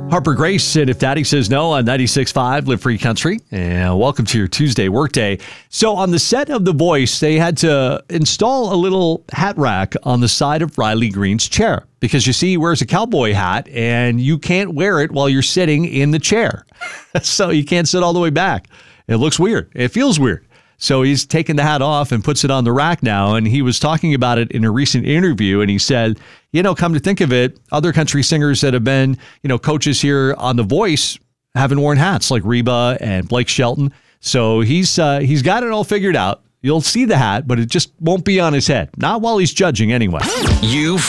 Harper Grace and If Daddy Says No on 96.5 Live Free Country. And welcome to your Tuesday workday. So on the set of The Voice, they had to install a little hat rack on the side of Riley Green's chair because you see he wears a cowboy hat and you can't wear it while you're sitting in the chair. So you can't sit all the way back. It looks weird. It feels weird. So he's taken the hat off and puts it on the rack now. And he was talking about it in a recent interview. And he said, come to think of it, other country singers that have been, coaches here on The Voice haven't worn hats like Reba and Blake Shelton. So he's got it all figured out. You'll see the hat, but it just won't be on his head. Not while he's judging anyway. You